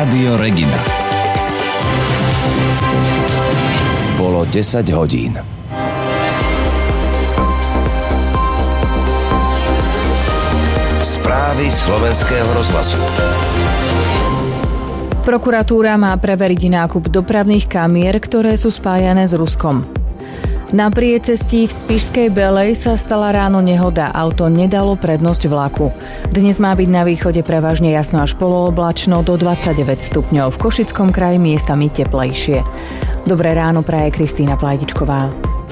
Rádio Regina. Bolo 10 hodín. Správy Slovenského rozhlasu. Prokuratúra má preveriť nákup dopravných kamier, ktoré sú spájané s Ruskom. Na priecestí v Spišskej Belej sa stala ráno nehoda. Auto nedalo prednosť vlaku. Dnes má byť na východe prevažne jasno až polooblačno do 29 stupňov. V Košickom kraji miestami teplejšie. Dobré ráno praje Kristýna Plajdičková.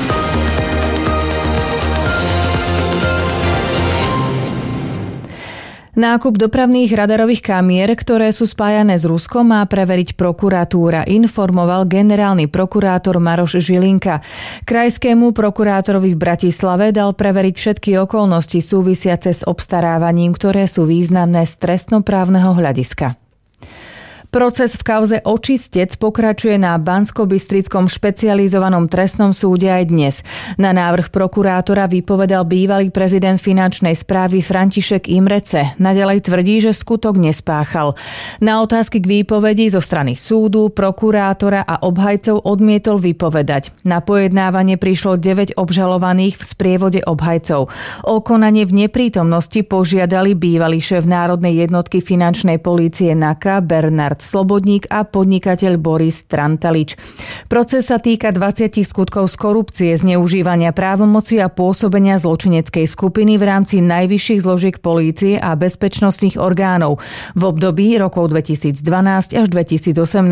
Nákup dopravných radarových kamier, ktoré sú spájané s Ruskom, má preveriť prokuratúra, informoval generálny prokurátor Maroš Žilinka. Krajskému prokurátorovi v Bratislave dal preveriť všetky okolnosti súvisiace s obstarávaním, ktoré sú významné z trestnoprávneho hľadiska. Proces v kauze Očistec pokračuje na Banskobystrickom špecializovanom trestnom súde aj dnes. Na návrh prokurátora vypovedal bývalý prezident finančnej správy František Imrece. Naďalej tvrdí, že skutok nespáchal. Na otázky k výpovedi zo strany súdu, prokurátora a obhajcov odmietol vypovedať. Na pojednávanie prišlo 9 obžalovaných v sprievode obhajcov. O konanie v neprítomnosti požiadali bývalý šéf Národnej jednotky finančnej polície NAKA Bernard Slobodník a podnikateľ Boris Trantalič. Proces sa týka 20 skutkov z korupcie, zneužívania právomoci a pôsobenia zločineckej skupiny v rámci najvyšších zložiek polície a bezpečnostných orgánov v období rokov 2012 až 2018.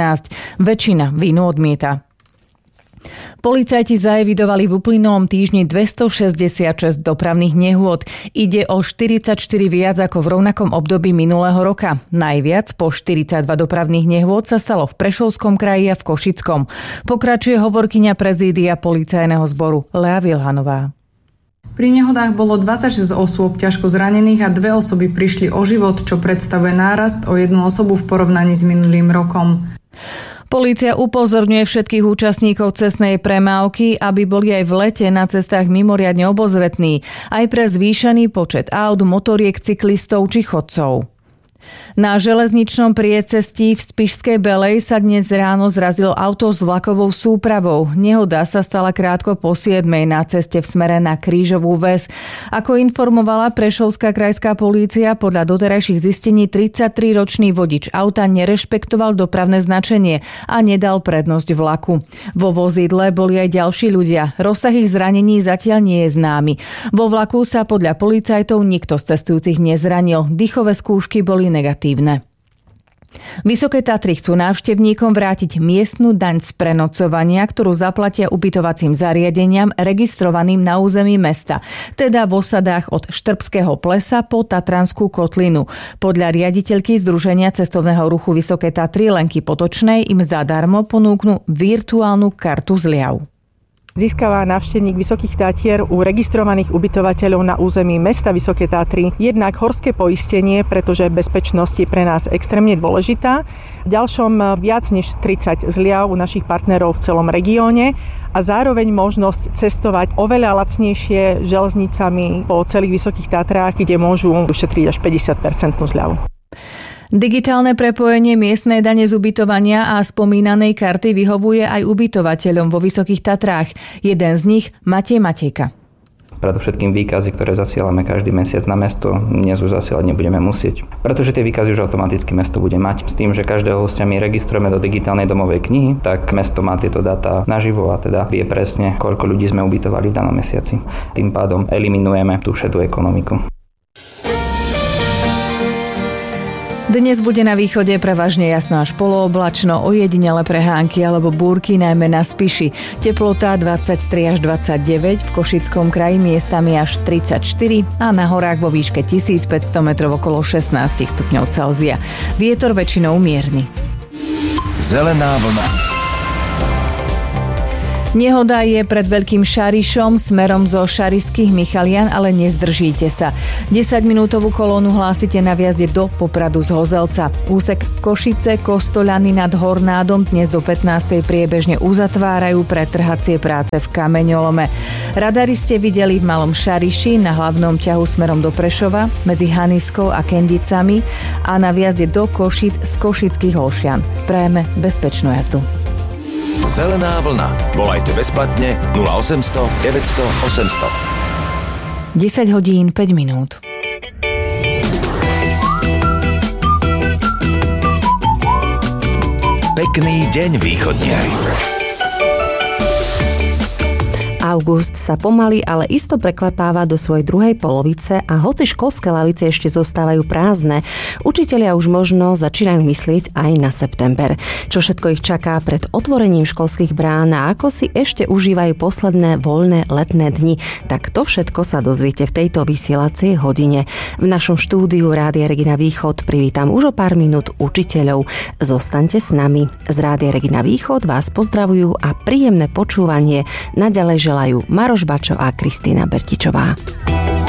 Väčšina vinu odmieta. Policajti zaevidovali v uplynulom týždni 266 dopravných nehôd. Ide o 44 viac ako v rovnakom období minulého roka. Najviac po 42 dopravných nehôd sa stalo v Prešovskom kraji a v Košickom. Pokračuje hovorkyňa prezídia policajného zboru Lea Vilhanová. Pri nehodách bolo 26 osôb ťažko zranených a 2 osoby prišli o život, čo predstavuje nárast o 1 osobu v porovnaní s minulým rokom. Polícia upozorňuje všetkých účastníkov cestnej premávky, aby boli aj v lete na cestách mimoriadne obozretní, aj pre zvýšený počet aut, motoriek, cyklistov či chodcov. Na železničnom priecestí v Spišskej Belej sa dnes ráno zrazilo auto s vlakovou súpravou. Nehoda sa stala krátko po 7:00 na ceste v smere na Krížovú väz. Ako informovala Prešovská krajská polícia, podľa doterajších zistení 33-ročný vodič auta nerešpektoval dopravné značenie a nedal prednosť vlaku. Vo vozidle boli aj ďalší ľudia. Rozsah ich zranení zatiaľ nie je známy. Vo vlaku sa podľa policajtov nikto z cestujúcich nezranil. Dýchové skúšky boli negatívne. Vysoké Tatry chcú návštevníkom vrátiť miestnu daň z prenocovania, ktorú zaplatia ubytovacím zariadeniam registrovaným na území mesta, teda v osadách od Štrbského plesa po Tatranskú kotlinu. Podľa riaditeľky Združenia cestovného ruchu Vysoké Tatry Lenky Potočnej im zadarmo ponúknú virtuálnu kartu zľav. Získava návštevník Vysokých Tatier u registrovaných ubytovateľov na území mesta Vysoké Tatry jednak horské poistenie, pretože bezpečnosť je pre nás extrémne dôležitá. V ďalšom viac než 30 zľav u našich partnerov v celom regióne a zároveň možnosť cestovať oveľa lacnejšie železnicami po celých Vysokých Tatrách, kde môžu ušetriť až 50% zľavu. Digitálne prepojenie miestnej dane z ubytovania a spomínanej karty vyhovuje aj ubytovateľom vo Vysokých Tatrách. Jeden z nich Matej Matejka. Predovšetkým výkazy, ktoré zasielame každý mesiac na mesto, dnes už zasielať nebudeme musieť. Pretože tie výkazy už automaticky mesto bude mať. S tým, že každého hostia my registrujeme do digitálnej domovej knihy, tak mesto má tieto dáta naživo a teda vie presne, koľko ľudí sme ubytovali v danom mesiaci. Tým pádom eliminujeme tú šedú ekonomiku. Dnes bude na východe prevažne jasno až polooblačno, ojedinele prehánky alebo búrky, najmä na Spiši. Teplota 23 až 29, v Košickom kraji miestami až 34 a na horách vo výške 1500 metrov okolo 16 stupňov Celzia. Vietor väčšinou mierny. Zelená vlna. Nehoda je pred Veľkým Šarišom smerom zo Šarišských Michalian, ale nezdržíte sa. 10-minútovú kolónu hlásite na vjazde do Popradu z Hozelca. Úsek Košice, Kostoľany nad Hornádom dnes do 15. priebežne uzatvárajú pre trhacie práce v kameňolome. Radary ste videli v Malom Šariši na hlavnom ťahu smerom do Prešova medzi Haniskou a Kendicami a na vjazde do Košíc z Košických Olšian. Prajeme bezpečnú jazdu. Zelená vlna. Volajte bezplatne 0800 900 800. 10 hodín 5 minút. Pekný deň, východniari. August sa pomaly, ale isto preklepáva do svojej druhej polovice a hoci školské lavice ešte zostávajú prázdne, učitelia už možno začínajú myslieť aj na september. Čo všetko ich čaká pred otvorením školských brán a ako si ešte užívajú posledné voľné letné dni, tak to všetko sa dozviete v tejto vysielacej hodine. V našom štúdiu Rádia Regina Východ privítam už o pár minút učiteľov. Zostaňte s nami. Z Rádia Regina Východ vás pozdravujú a príjemné počúvanie naďalej želajú Maroš Bačo a Kristýna Bertičová.